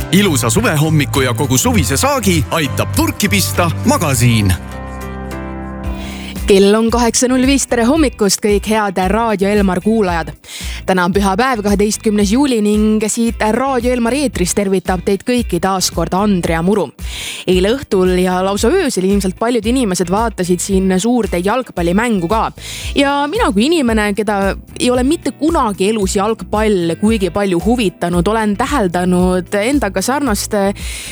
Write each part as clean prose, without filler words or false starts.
Ilusa suvehommiku ja kogu suvise saagi aitab purki pista Magasiin. Kell on 8.05, tere hommikust kõik head Raadio Elmar kuulajad. Täna on pühapäev 12. juuli ning siit Raadio Elmar eetris tervitab teid kõiki taas kord Andrea Muru. Eile õhtul ja lausa öösel ilmselt paljud inimesed vaatasid siin suurde jalgpallimängu ka. Ja mina kui inimene, keda ei ole mitte kunagi elus jalgpall kuigi palju huvitanud, olen täheldanud endaga sarnaste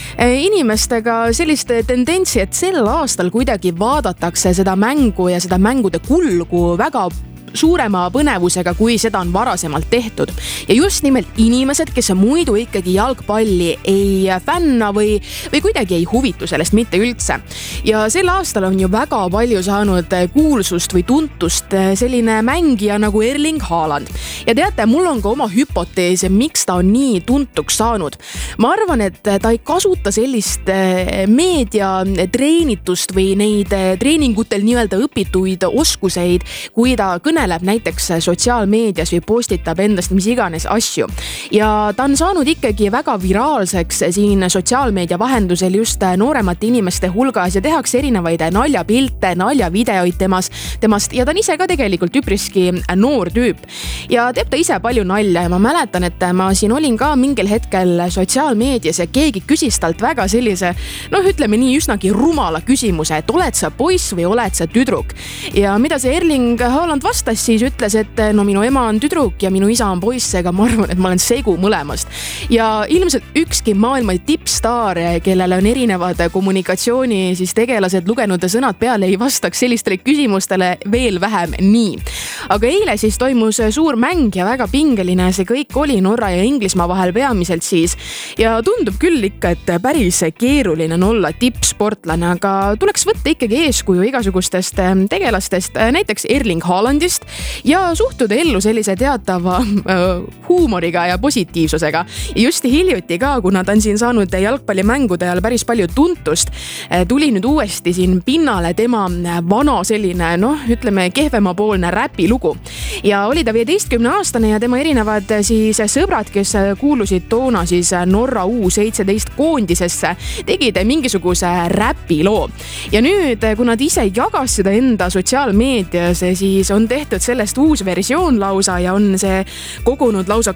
inimestega sellist tendentsi, et sel aastal kuidagi vaadatakse seda mängu ja seda mängude kulgu väga suurema põnevusega, kui seda on varasemalt tehtud. Ja just nimelt inimesed, kes muidu ikkagi jalgpalli ei fänna või kuidagi ei huvitu sellest mitte üldse. Ja sel aastal on ju väga palju saanud kuulsust või tuntust selline mängija nagu Erling Haaland. Ja teate, mul on ka oma hüpotees, miks ta on nii tuntuks saanud. Ma arvan, et ta ei kasuta sellist meedia treenitust või neid treeningutel nii-öelda õpituid oskuseid, kui ta kõneleb näiteks sotsiaalmeedias või postitab endast mis iganes asju. Ja ta on saanud ikkagi väga viraalseks siin sotsiaalmeedia vahendusel just nooremate inimeste hulgas ja tehakse erinevaid naljapilte, naljavideoid temast ja ta on ise ka tegelikult üpriski noor tüüp. Ja teeb ta ise palju nalja ja ma mäletan, et ma siin olin ka mingil hetkel sotsiaalmeedias ja keegi küsis talt väga sellise, ütleme nii üsnagi rumala küsimuse, et oled sa poiss või oled sa tüdruk? Ja mida see Erling Haaland vastas, siis ütles, et minu ema on tüdruk ja minu isa on poiss, ega ma arvan, et ma olen segu mõlemast. Ja ilmselt ükski maailma tippstaar, kellele on erinevad kommunikatsiooni siis tegelased lugenud sõnad peale, ei vastaks sellistele küsimustele veel vähem nii. Aga eile siis toimus suur mäng ja väga pingeline see kõik oli Norra ja Inglismaa vahel peamiselt siis. Ja tundub küll ikka, et päris keeruline on olla tippsportlane, aga tuleks võtta ikkagi eeskuju igasugustest tegelastest, näiteks Erling Haalandist ja suhtuda ellu sellise teatava huumoriga ja positiivsusega. Ja just hiljuti ka, kuna ta on siin saanud jalgpallimängude ajal päris palju tuntust, tuli nüüd uuesti siin pinnale tema vana selline, ütleme kehvemapoolne räpilugu. Ja oli ta 15-aastane ja tema erinevad siis sõbrad, kes kuulusid toona siis Norra U17 koondisesse, tegid mingisuguse räpiloo. Ja nüüd, kuna ta ise jagas seda enda sotsiaalmeedias, siis on tehtud sellest uus versioon lausa ja on see kogunud lausa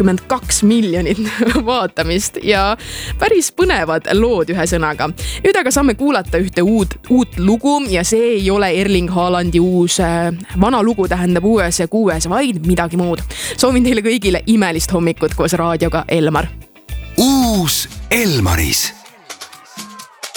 22 miljonit vaatamist ja päris põnevad lood ühe sõnaga. Nüüd aga saame kuulata ühte uut lugu ja see ei ole Erling Haalandi uus vana lugu, tähendab uues kuues, vaid midagi muud. Soovin teile kõigile imelist hommikut koos raadioga Elmar. Uus Elmaris.